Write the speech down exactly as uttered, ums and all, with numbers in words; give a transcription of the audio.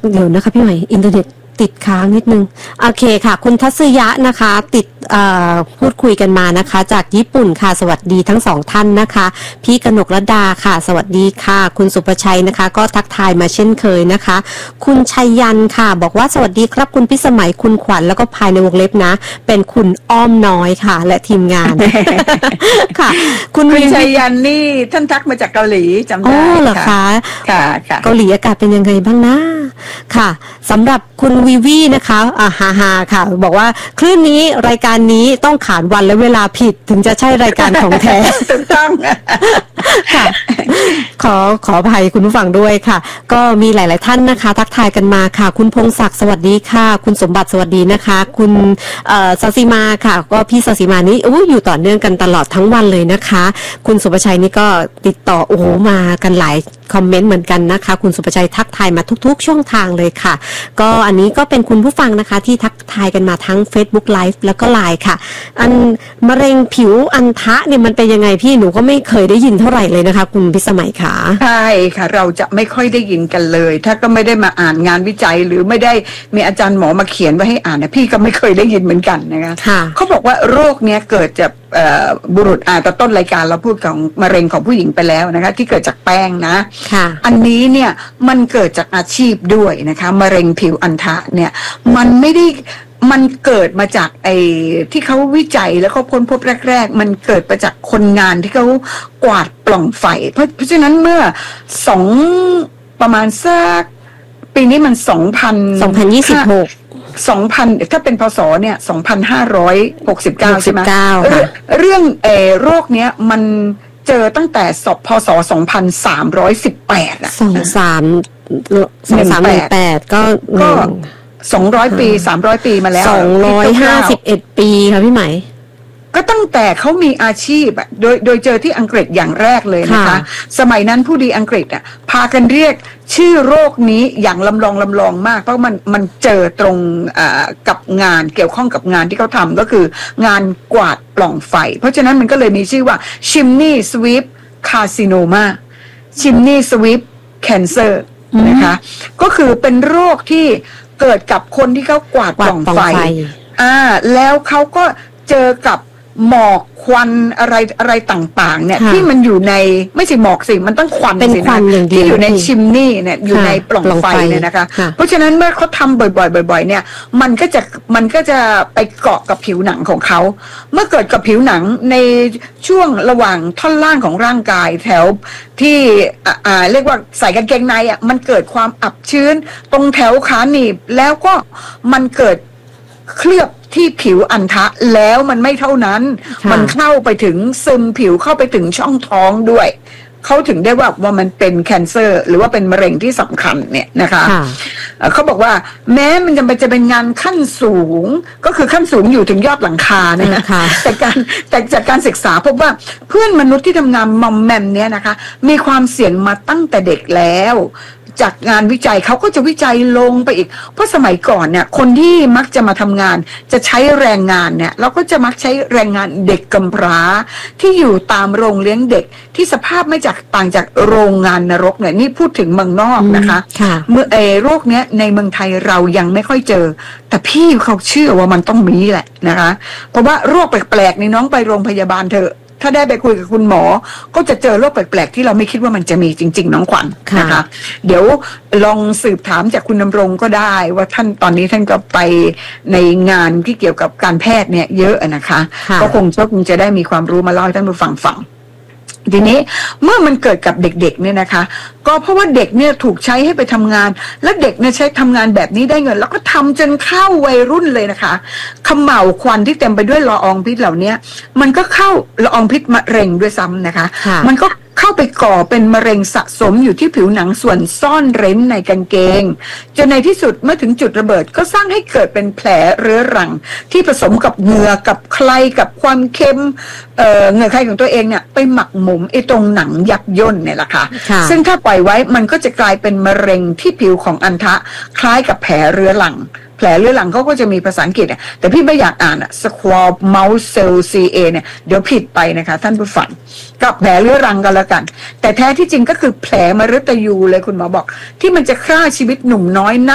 เดี๋ยวนะคะพี่ใหม่อินเทอร์เน็ตติดค้างนิดนึงโอเคค่ะคุณทัศยะนะคะติดพูดคุยกันมานะคะจากญี่ปุ่นค่ะสวัสดีทั้งสองท่านนะคะพี่กนกระดาค่ะสวัสดีค่ะคุณสุประชัยนะคะก็ทักทายมาเช่นเคยนะคะคุณชัยยันค่ะบอกว่าสวัสดีครับคุณพิสมัยคุณขวัญแล้วก็ภายในวงเล็บนะเป็นคุณอ้อมน้อยค่ะและทีมงาน ค่ะคุณชัยยันนี่ท่านทักมาจากเกาหลีจำได้อ๋อเหรอคะค่ะค่ะเกาหลีอากาศเป็นยังไงบ้างนะค่ะสำหรับคุณวีวีนะคะอ่าฮาฮาค่ะบอกว่าคลื่นนี้รายการนี้ต้องขานวันและเวลาผิดถึงจะใช่รายการของแท้ถูกต้องค่ะขอขออภัยคุณผู้ฟังด้วยค่ะก็มีหลายๆท่านนะคะทักทายกันมาค่ะคุณพงศักดิ์สวัสดีค่ะคุณสมบัติสวัสดีนะคะคุณเอ่อศศิมาค่ะก็พี่ศศิมานี่อู้อยู่ต่อเนื่องกันตลอดทั้งวันเลยนะคะคุณสุประชัยนี่ก็ติดต่อโอ้โหมากันหลายคอมเมนต์เหมือนกันนะคะคุณสุประชัยทักทายมาทุกๆช่องทางเลยค่ะก็อันนี้ก็เป็นคุณผู้ฟังนะคะที่ทักทายกันมาทั้ง Facebook Live แล้วก็ ไลน์ ค่ะอันมะเร็งผิวอันทะเนี่ยมันเป็นยังไงพี่หนูก็ไม่เคยได้ยินเท่าไหร่เลยนะคะคุณพิสมัยค่ะใช่ค่ะเราจะไม่ค่อยได้ยินกันเลยถ้าก็ไม่ได้มาอ่านงานวิจัยหรือไม่ได้มีอาจารย์หมอมาเขียนไว้ให้อ่านนะพี่ก็ไม่เคยได้ยินเหมือนกันนะคะเขาบอกว่าโรคเนี้ยเกิดจากบุรุษอ่าตอนต้นรายการเราพูดของมะเร็งของผู้หญิงไปแล้วนะคะที่เกิดจากแป้งนะอันนี้เนี่ยมันเกิดจากอาชีพด้วยนะคะมะเร็งผิวอันทะเนี่ยมันไม่ได้มันเกิดมาจากไอ้ที่เขาวิจัยแล้วก็ค้นพบแรกๆมันเกิดมาจากคนงานที่เขากวาดปล่องไฟเพราะเพราะฉะนั้นเมื่อสองประมาณสักปีนี้มันสองพันสองพันยี่สิบหกสองพันถ้าเป็นพศเนี่ยสองพันห้าร้อยหกสิบเก้าใช่ไหมเรื่องเออโรคเนี้ยมันเจอตั้งแต่ศพพศสองพันสามร้อยสิบแปดอะสองสามสองสามแปดก็ก็สองร้อยปีสามร้อยปีมาแล้วสองร้อยห้าสิบเอ็ดปีค่ะพี่ไหมก็ตั้งแต่เขามีอาชีพอะโดยโดยเจอที่อังกฤษอย่างแรกเลยนะคะสมัยนั้นผู้ดีอังกฤษอะพากันเรียกชื่อโรคนี้อย่างลำลองลำลองมากเพราะมันมันเจอตรงกับงานเกี่ยวข้องกับงานที่เขาทำก็คืองานกวาดปล่องไฟเพราะฉะนั้นมันก็เลยมีชื่อว่า chimney sweep carcinoma chimney sweep cancer นะคะก็คือเป็นโรคที่เกิดกับคนที่เขากวาดปล่องไฟอ่าแล้วเขาก็เจอกับหมอกควันอะไรอะไรต่างๆเนี่ยที่มันอยู่ในไม่ใช่หมอกสิมันต้องควันสินะที่อยู่ในชิมนี่เนี่ยอยู่ในปล่องไฟเนี่ยนะคะเพราะฉะนั้นเมื่อเขาทำบ่อยๆบ่อยๆเนี่ยมันก็จะมันก็จะไปเกาะกับผิวหนังของเขาเมื่อเกิดกับผิวหนังในช่วงระหว่างท่อนล่างของร่างกายแถวที่อ่าเรียกว่าใส่กางเกงในอ่ะมันเกิดความอับชื้นตรงแถวขาหนีบแล้วก็มันเกิดเคลือบที่ผิวอันทะแล้วมันไม่เท่านั้นมันเข้าไปถึงซึมผิวเข้าไปถึงช่องท้องด้วยเขาถึงได้ว่าว่ามันเป็นแคนเซอร์หรือว่าเป็นมะเร็งที่สำคัญเนี่ยนะคะเขาบอกว่าแม้มันจะเป็นจะเป็นงานขั้นสูงก็คือขั้นสูงอยู่ถึงยอดหลังคาเนี่ยนะคะแต่การแต่จากการศึกษาพบว่าเพื่อนมนุษย์ที่ทำงานมอมแมมเนี่ยนะคะมีความเสี่ยงมาตั้งแต่เด็กแล้วจากงานวิจัยเขาก็จะวิจัยลงไปอีกเพราะสมัยก่อนเนี่ยคนที่มักจะมาทำงานจะใช้แรงงานเนี่ยเราก็จะมักใช้แรงงานเด็กกำพร้าที่อยู่ตามโรงเลี้ยงเด็กที่สภาพไม่จากต่างจากโรงงานนรกเนี่ยนี่พูดถึงเมืองนอกนะคะเมื่อเอโรคเนี้ยในเมืองไทยเรายังไม่ค่อยเจอแต่พี่เขาเชื่อว่ามันต้องมีแหละนะคะเพราะว่าโรคแปลกๆนี่น้องไปโรงพยาบาลเถอะถ้าได้ไปคุยกับคุณหมอก็จะเจอโรคแปลกๆที่เราไม่คิดว่ามันจะมีจริงๆน้องขวัญนะคะเดี๋ยวลองสืบถามจากคุณดำรงก็ได้ว่าท่านตอนนี้ท่านก็ไปในงานที่เกี่ยวกับการแพทย์เนี่ยเยอะนะคะก็คงคงจะได้มีความรู้มาเล่าให้ท่านผู้ฟังฟังทีนี้เมื่อมันเกิดกับเด็กๆเนี่ยนะคะก็เพราะว่าเด็กเนี่ยถูกใช้ให้ไปทำงานและเด็กเนี่ยใช้ทำงานแบบนี้ได้เงินแล้วก็ทำจนเข้าวัยรุ่นเลยนะคะเขม่าวควันที่เต็มไปด้วยละอองพิษเหล่านี้มันก็เข้าละอองพิษมะเร็งด้วยซ้ำนะคะมันก็เข้าไปก่อเป็นมะเร็งสะสมอยู่ที่ผิวหนังส่วนซ่อนเร้นในกางเกงจนในที่สุดเมื่อถึงจุดระเบิดก็สร้างให้เกิดเป็นแผลเรื้อรังที่ผสมกับเหงื่อกับใครกับความเค็มเอ่อเหงื่อใครของตัวเองเนี่ยไปหมักหมมไอ้ตรงหนังยับย่นเนี่ยแหละค่ะซึ่งถ้าปล่อยไว้มันก็จะกลายเป็นมะเร็งที่ผิวของอันทะคล้ายกับแผลเรื้อรังแผลเรื้อรังเขาก็จะมีภาษาอังกฤษแต่พี่ไม่อยากอ่านอะ squamous mouse cell ซี เอ เนี่ยเดี๋ยวผิดไปนะคะท่านผู้ฟังกับแผลเรื้อรังกันแล้วกันแต่แท้ที่จริงก็คือแผลมฤตยูเลยคุณหมอบอกที่มันจะฆ่าชีวิตหนุ่มน้อย